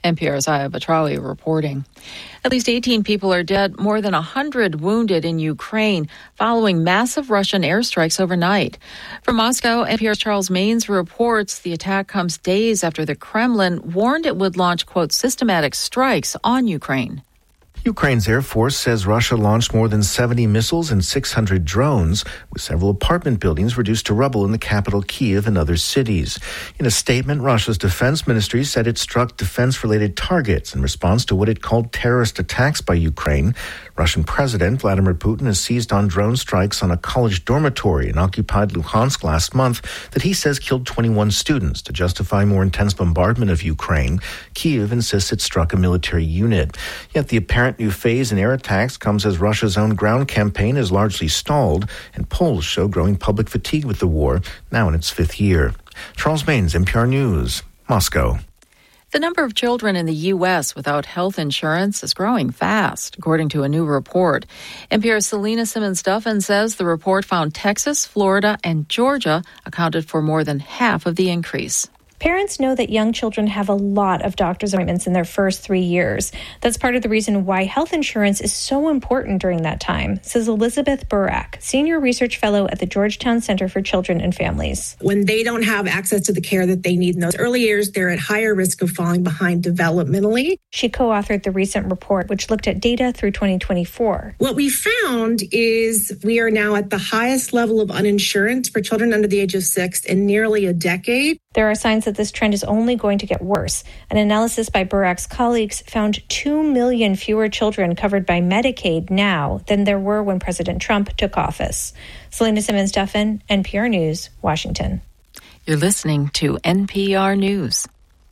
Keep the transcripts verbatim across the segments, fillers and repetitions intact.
N P R's Aya Batrawi reporting. At least eighteen people are dead, more than one hundred wounded in Ukraine following massive Russian airstrikes overnight. From Moscow, N P R's Charles Maines reports the attack comes days after the Kremlin warned it would launch, quote, systematic strikes on Ukraine. Ukraine's Air Force says Russia launched more than seventy missiles and six hundred drones, with several apartment buildings reduced to rubble in the capital Kyiv and other cities. In a statement, Russia's defense ministry said it struck defense-related targets in response to what it called terrorist attacks by Ukraine. Russian President Vladimir Putin has seized on drone strikes on a college dormitory in occupied Luhansk last month that he says killed twenty-one students to justify more intense bombardment of Ukraine. Kyiv insists it struck a military unit. Yet the apparent new phase in air attacks comes as Russia's own ground campaign is largely stalled, and polls show growing public fatigue with the war, now in its fifth year. Charles Maines, N P R News, Moscow. The number of children in the U S without health insurance is growing fast, according to a new report. N P R's Selena Simmons-Duffin says the report found Texas, Florida, and Georgia accounted for more than half of the increase. Parents know that young children have a lot of doctor's appointments in their first three years. That's part of the reason why health insurance is so important during that time, says Elizabeth Burak, Senior Research Fellow at the Georgetown Center for Children and Families. When they don't have access to the care that they need in those early years, they're at higher risk of falling behind developmentally. She co-authored the recent report, which looked at data through twenty twenty-four. What we found is we are now at the highest level of uninsurance for children under the age of six in nearly a decade. There are signs that this trend is only going to get worse. An analysis by Burak's colleagues found two million fewer children covered by Medicaid now than there were when President Trump took office. Selena Simmons-Duffin, N P R News, Washington. You're listening to N P R News.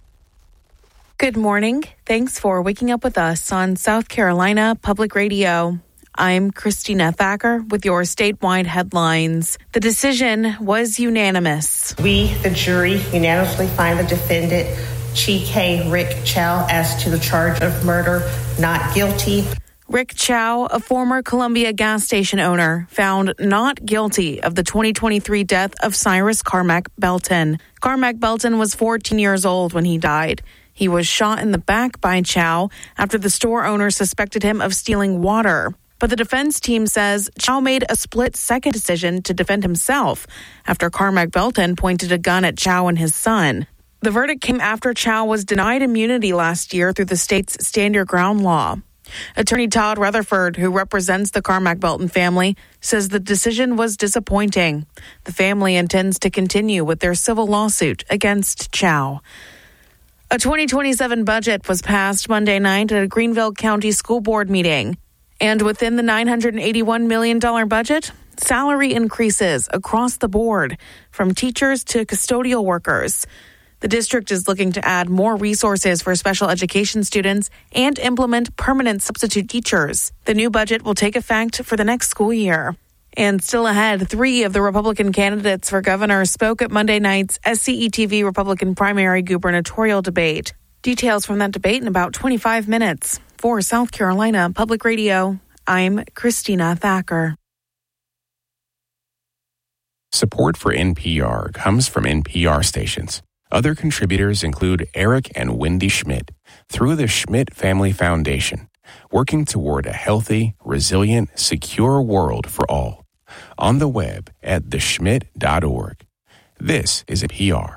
Good morning. Thanks for waking up with us on South Carolina Public Radio. I'm Christina Thacker with your statewide headlines. The decision was unanimous. We, the jury, unanimously find the defendant, Chi-Kay Rick Chow, as to the charge of murder, not guilty. Rick Chow, a former Columbia gas station owner, found not guilty of the twenty twenty-three death of Cyrus Carmack Belton. Carmack Belton was fourteen years old when he died. He was shot in the back by Chow after the store owner suspected him of stealing water. But the defense team says Chow made a split-second decision to defend himself after Carmack Belton pointed a gun at Chow and his son. The verdict came after Chow was denied immunity last year through the state's Stand Your Ground law. Attorney Todd Rutherford, who represents the Carmack Belton family, says the decision was disappointing. The family intends to continue with their civil lawsuit against Chow. A twenty twenty-seven budget was passed Monday night at a Greenville County School Board meeting. And within the nine hundred eighty-one million dollars budget, salary increases across the board, from teachers to custodial workers. The district is looking to add more resources for special education students and implement permanent substitute teachers. The new budget will take effect for the next school year. And still ahead, three of the Republican candidates for governor spoke at Monday night's S C E T V Republican primary gubernatorial debate. Details from that debate in about twenty-five minutes. For South Carolina Public Radio, I'm Christina Thacker. Support for N P R comes from N P R stations. Other contributors include Eric and Wendy Schmidt through the Schmidt Family Foundation, working toward a healthy, resilient, secure world for all. On the web at the schmidt dot org. This is N P R.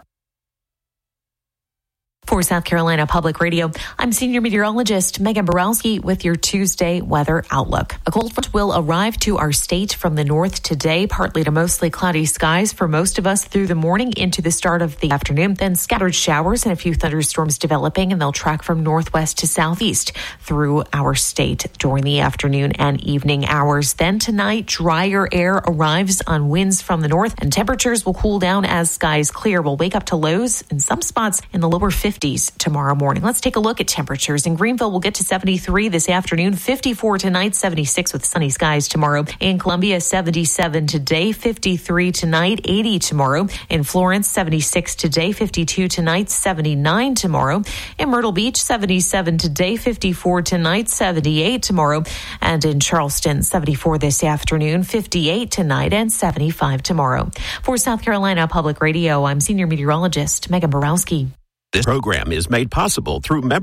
For South Carolina Public Radio, I'm senior meteorologist Megan Borowski with your Tuesday weather outlook. A cold front will arrive to our state from the north today, partly to mostly cloudy skies for most of us through the morning into the start of the afternoon. Then scattered showers and a few thunderstorms developing, and they'll track from northwest to southeast through our state during the afternoon and evening hours. Then tonight, drier air arrives on winds from the north, and temperatures will cool down as skies clear. We'll wake up to lows in some spots in the lower fifties tomorrow morning. Let's take a look at temperatures. In Greenville, we'll get to seventy-three this afternoon, fifty-four tonight, seventy-six with sunny skies tomorrow. In Columbia, seventy-seven today, fifty-three tonight, eighty tomorrow. In Florence, seventy-six today, fifty-two tonight, seventy-nine tomorrow. In Myrtle Beach, seventy-seven today, fifty-four tonight, seventy-eight tomorrow. And in Charleston, seventy-four this afternoon, fifty-eight tonight, and seventy-five tomorrow. For South Carolina Public Radio, I'm senior meteorologist Megan Borowski. This program is made possible through members